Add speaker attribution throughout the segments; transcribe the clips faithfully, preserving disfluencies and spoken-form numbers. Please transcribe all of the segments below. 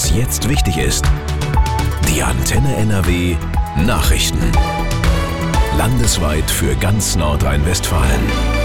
Speaker 1: Was jetzt wichtig ist. Die Antenne N R W Nachrichten. Landesweit für ganz Nordrhein-Westfalen.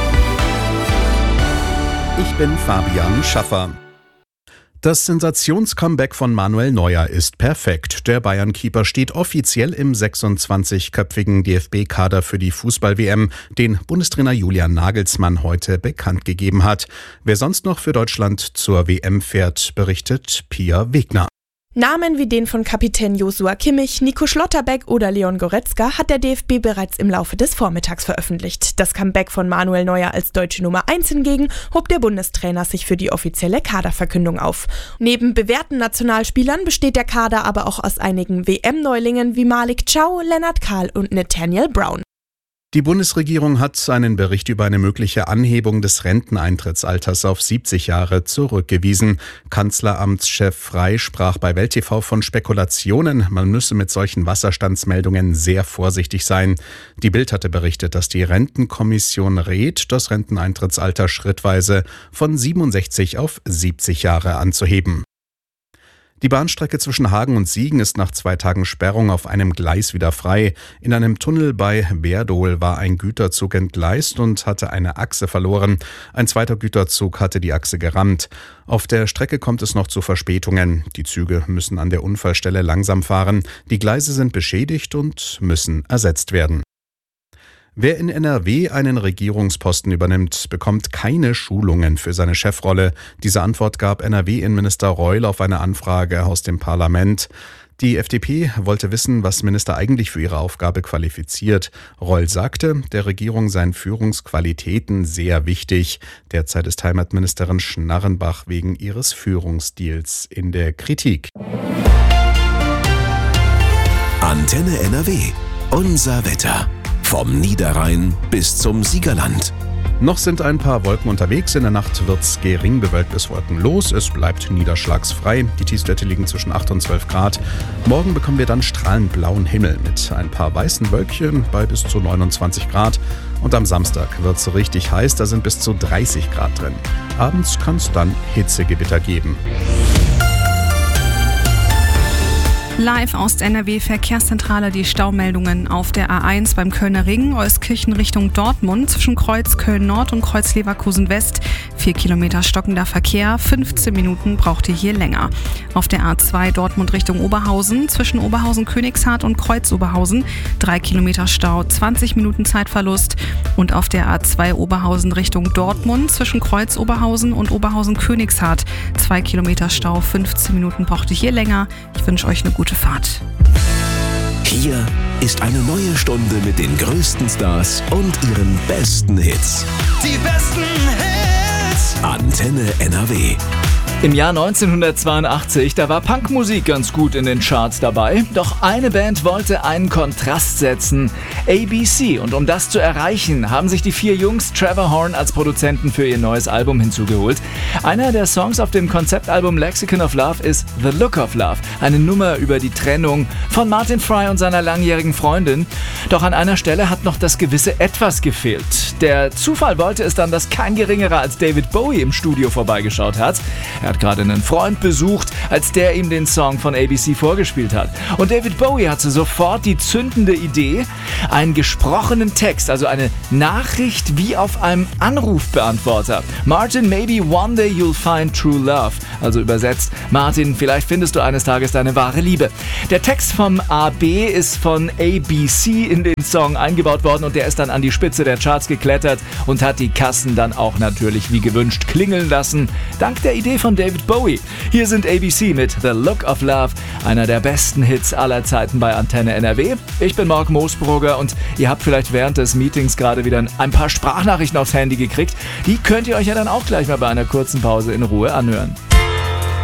Speaker 2: Ich bin Fabian Schaffer. Das Sensationscomeback von Manuel Neuer ist perfekt. Der Bayern-Keeper steht offiziell im sechsundzwanzigköpfigen D F B-Kader für die Fußball-W M, den Bundestrainer Julian Nagelsmann heute bekannt gegeben hat. Wer sonst noch für Deutschland zur W M fährt, berichtet Pia Wegner.
Speaker 3: Namen wie den von Kapitän Joshua Kimmich, Nico Schlotterbeck oder Leon Goretzka hat der D F B bereits im Laufe des Vormittags veröffentlicht. Das Comeback von Manuel Neuer als deutsche Nummer eins hingegen hob der Bundestrainer sich für die offizielle Kaderverkündung auf. Neben bewährten Nationalspielern besteht der Kader aber auch aus einigen W M-Neulingen wie Malik Thiaw, Lennart Kahl und Nathaniel Brown.
Speaker 2: Die Bundesregierung hat einen Bericht über eine mögliche Anhebung des Renteneintrittsalters auf siebzig Jahre zurückgewiesen. Kanzleramtschef Frey sprach bei Welt T V von Spekulationen. Man müsse mit solchen Wasserstandsmeldungen sehr vorsichtig sein. Die Bild hatte berichtet, dass die Rentenkommission rät, das Renteneintrittsalter schrittweise von siebenundsechzig auf siebzig Jahre anzuheben. Die Bahnstrecke zwischen Hagen und Siegen ist nach zwei Tagen Sperrung auf einem Gleis wieder frei. In einem Tunnel bei Werdohl war ein Güterzug entgleist und hatte eine Achse verloren. Ein zweiter Güterzug hatte die Achse gerammt. Auf der Strecke kommt es noch zu Verspätungen. Die Züge müssen an der Unfallstelle langsam fahren. Die Gleise sind beschädigt und müssen ersetzt werden. Wer in N R W einen Regierungsposten übernimmt, bekommt keine Schulungen für seine Chefrolle. Diese Antwort gab N R W-Innenminister Reul auf eine Anfrage aus dem Parlament. Die F D P wollte wissen, was Minister eigentlich für ihre Aufgabe qualifiziert. Reul sagte, der Regierung seien Führungsqualitäten sehr wichtig. Derzeit ist Heimatministerin Schnarrenbach wegen ihres Führungsstils in der Kritik.
Speaker 1: Antenne N R W. Unser Wetter. Vom Niederrhein bis zum Siegerland.
Speaker 2: Noch sind ein paar Wolken unterwegs. In der Nacht wird's gering bewölkt bis wolkenlos. Es bleibt niederschlagsfrei. Die Tiefstwerte liegen zwischen acht und zwölf Grad. Morgen bekommen wir dann strahlend blauen Himmel mit ein paar weißen Wölkchen bei bis zu neunundzwanzig Grad. Und am Samstag wird's richtig heiß. Da sind bis zu dreißig Grad drin. Abends kann es dann Hitzegewitter geben.
Speaker 4: Live aus der N R W-Verkehrszentrale die Staumeldungen auf der A eins beim Kölner Ring, Euskirchen Richtung Dortmund, zwischen Kreuz Köln-Nord und Kreuz Leverkusen-West. Vier Kilometer stockender Verkehr, fünfzehn Minuten braucht ihr hier länger. Auf der A zwei Dortmund Richtung Oberhausen, zwischen Oberhausen-Königshardt und Kreuz Oberhausen, drei Kilometer Stau, zwanzig Minuten Zeitverlust. Und auf der A zwei Oberhausen Richtung Dortmund, zwischen Kreuz Oberhausen und Oberhausen-Königshardt, zwei Kilometer Stau, fünfzehn Minuten braucht ihr hier länger. Ich wünsche euch eine gute Fahrt.
Speaker 1: Hier ist eine neue Stunde mit den größten Stars und ihren besten Hits.
Speaker 5: Die besten Hits.
Speaker 1: Antenne N R W.
Speaker 6: Im Jahr neunzehnhundertzweiundachtzig, da war Punkmusik ganz gut in den Charts dabei. Doch eine Band wollte einen Kontrast setzen, A B C. Und um das zu erreichen, haben sich die vier Jungs Trevor Horn als Produzenten für ihr neues Album hinzugeholt. Einer der Songs auf dem Konzeptalbum Lexicon of Love ist The Look of Love, eine Nummer über die Trennung von Martin Fry und seiner langjährigen Freundin. Doch an einer Stelle hat noch das gewisse Etwas gefehlt. Der Zufall wollte es dann, dass kein Geringerer als David Bowie im Studio vorbeigeschaut hat. Er hat gerade einen Freund besucht, als der ihm den Song von A B C vorgespielt hat. Und David Bowie hatte sofort die zündende Idee, einen gesprochenen Text, also eine Nachricht wie auf einem Anrufbeantworter. Martin, maybe one day you'll find true love. Also übersetzt, Martin, vielleicht findest du eines Tages deine wahre Liebe. Der Text vom A B ist von A B C in den Song eingebaut worden und der ist dann an die Spitze der Charts geklettert und hat die Kassen dann auch natürlich wie gewünscht klingeln lassen. Dank der Idee von David Bowie. Hier sind A B C mit The Look of Love, einer der besten Hits aller Zeiten bei Antenne N R W. Ich bin Marc Moosbrugger und ihr habt vielleicht während des Meetings gerade wieder ein paar Sprachnachrichten aufs Handy gekriegt. Die könnt ihr euch ja dann auch gleich mal bei einer kurzen Pause in Ruhe anhören.